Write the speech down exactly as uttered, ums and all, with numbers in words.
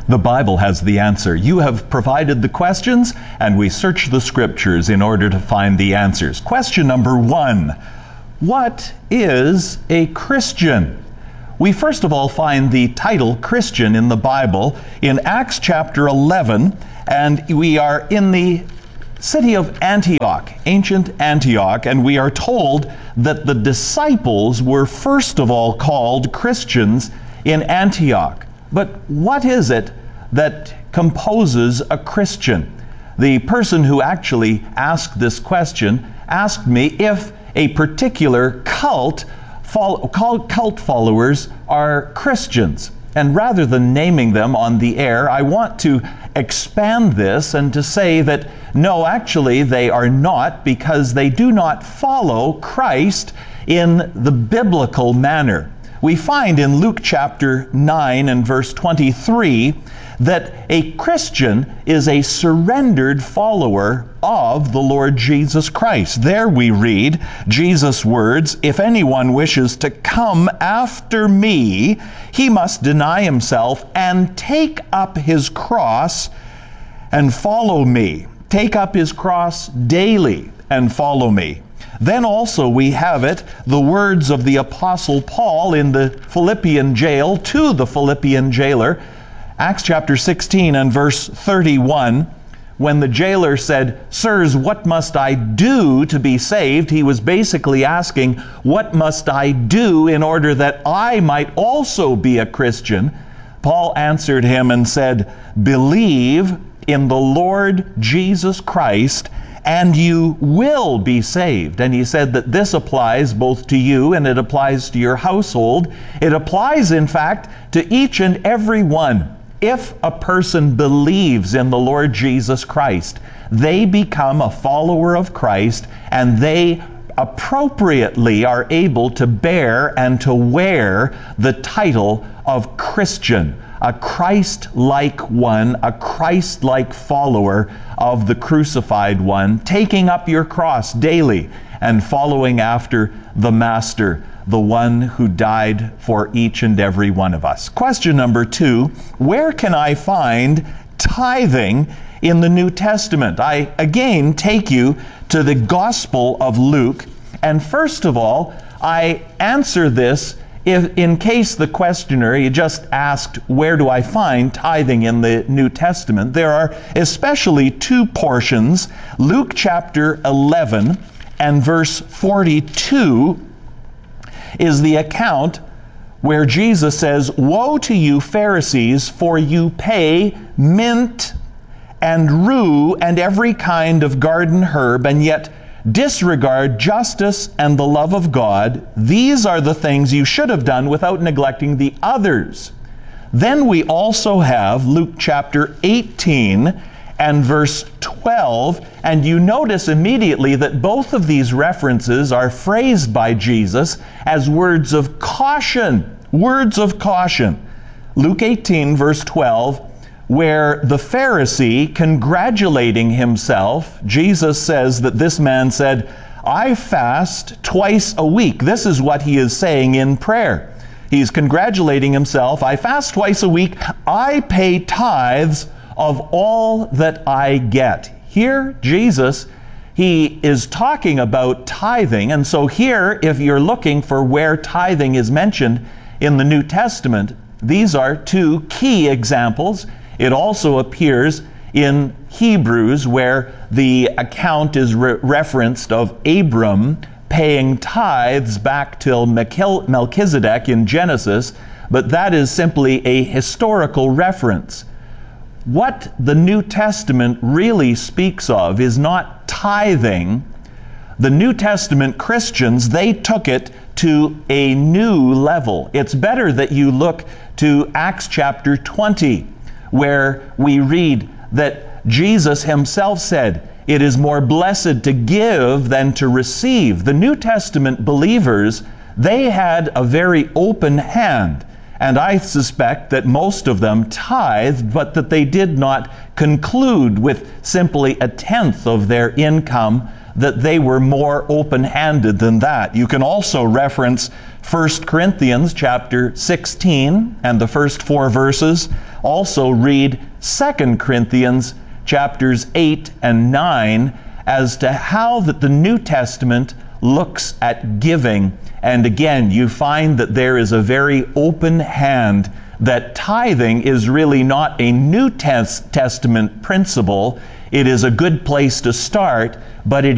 The Bible has the answer. You have provided the questions, and we search the Scriptures in order to find the answers. Question number one, what is a Christian? We first of all find the title Christian in the Bible in Acts chapter eleven, and we are in the city of Antioch, ancient Antioch, and we are told that the disciples were first of all called Christians in Antioch. But what is it that composes a Christian? The person who actually asked this question asked me if a particular cult, cult followers are Christians. And rather than naming them on the air, I want to expand this and to say that no, actually they are not, because they do not follow Christ in the biblical manner. We find in Luke chapter nine and verse twenty-three that a Christian is a surrendered follower of the Lord Jesus Christ. There we read Jesus' words, "If anyone wishes to come after me, he must deny himself and take up his cross and follow me." Take up his cross daily and follow me. Then also we have it, the words of the Apostle Paul in the Philippian jail to the Philippian jailer, Acts chapter sixteen and verse thirty-one, when the jailer said, "Sirs, what must I do to be saved?" He was basically asking, what must I do in order that I might also be a Christian? Paul answered him and said, "Believe in the Lord Jesus Christ, and you will be saved." And he said that this applies both to you and it applies to your household. It applies, in fact, to each and every one. If a person believes in the Lord Jesus Christ, they become a follower of Christ, and they appropriately are able to bear and to wear the title of Christian, a Christ-like one, a Christ-like follower of the crucified one, taking up your cross daily and following after the Master, the one who died for each and every one of us. Question number two, where can I find tithing in the New Testament? I again take you to the Gospel of Luke, and first of all, I answer this If, in case the questioner, he just asked, where do I find tithing in the New Testament? There are especially two portions. Luke chapter eleven and verse forty-two is the account where Jesus says, "Woe to you, Pharisees, for you pay mint and rue and every kind of garden herb, and yet disregard justice and the love of God. These are the things you should have done without neglecting the others." Then we also have Luke chapter eighteen and verse twelve, and you notice immediately that both of these references are phrased by Jesus as words of caution, words of caution. Luke eighteen verse twelve, where the Pharisee, congratulating himself, Jesus says that this man said, "I fast twice a week." This is what he is saying in prayer. He's congratulating himself. "I fast twice a week. I pay tithes of all that I get." Here, Jesus, he is talking about tithing. And so here, if you're looking for where tithing is mentioned in the New Testament, these are two key examples. It also appears in Hebrews, where the account is re- referenced of Abram paying tithes back till Melchizedek in Genesis, but that is simply a historical reference. What the New Testament really speaks of is not tithing. The New Testament Christians, they took it to a new level. It's better that you look to Acts chapter twenty, where we read that Jesus himself said, "It is more blessed to give than to receive." The New Testament believers, they had a very open hand, and I suspect that most of them tithed, but that they did not conclude with simply a tenth of their income, that they were more open-handed than that. You can also reference First Corinthians chapter sixteen and the first four verses. Also read Second Corinthians chapters eight and nine as to how that the New Testament looks at giving. And again, you find that there is a very open hand, that tithing is really not a New Testament principle. It is a good place to start, but it